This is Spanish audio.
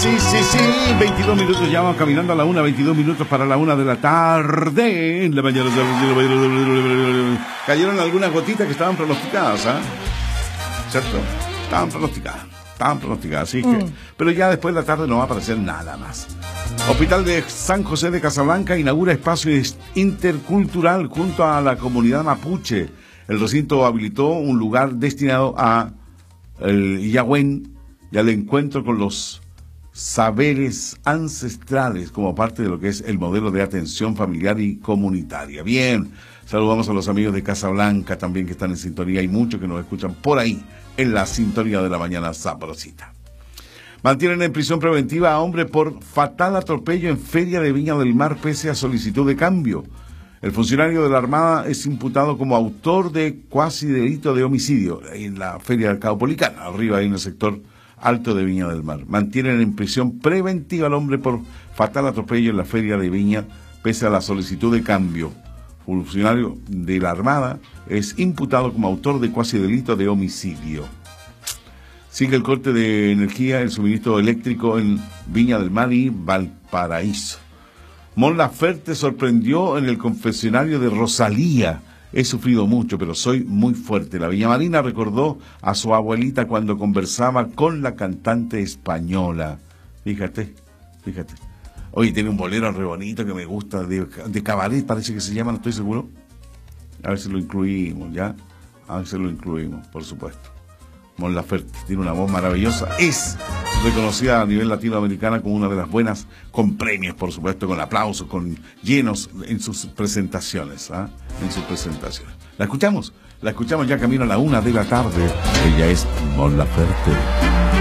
Sí. 22 minutos, ya vamos caminando a la 1, 22 minutos para la 1 de la tarde. En la mañana cayeron algunas gotitas que estaban pronosticadas, ¿ah? ¿Cierto? Estaban pronosticadas, así que... Pero ya después de la tarde no va a aparecer nada más. Hospital de San José de Casablanca inaugura espacio intercultural junto a la comunidad mapuche. El recinto habilitó un lugar destinado a el Yahuen y al encuentro con los saberes ancestrales como parte de lo que es el modelo de atención familiar y comunitaria. Bien, saludamos a los amigos de Casablanca también que están en sintonía. Hay muchos que nos escuchan por ahí en la sintonía de la mañana sabrosita. Mantienen en prisión preventiva a hombre por fatal atropello en Feria de Viña del Mar pese a solicitud de cambio. El funcionario de la Armada es imputado como autor de cuasi delito de homicidio en la Feria del Caupolicán, arriba ahí en el sector alto de Viña del Mar. Mantienen en prisión preventiva al hombre por fatal atropello en la Feria de Viña pese a la solicitud de cambio. Funcionario de la Armada es imputado como autor de cuasi delito de homicidio. Sigue el corte de energía, el suministro eléctrico en Viña del Mar y Valparaíso. Mon Laferte sorprendió en el confesionario de Rosalía. He sufrido mucho, pero soy muy fuerte. La villamarina recordó a su abuelita cuando conversaba con la cantante española. Fíjate. Oye, tiene un bolero re bonito que me gusta, de cabaret parece que se llama, no estoy seguro. A ver si lo incluimos, ¿ya? A ver si lo incluimos, por supuesto. Mon Laferte tiene una voz maravillosa, es reconocida a nivel latinoamericano como una de las buenas, con premios, por supuesto, con aplausos, con llenos en sus presentaciones, ¿ah? En sus presentaciones. La escuchamos ya camino a la 1 de la tarde. Ella es Mon Laferte.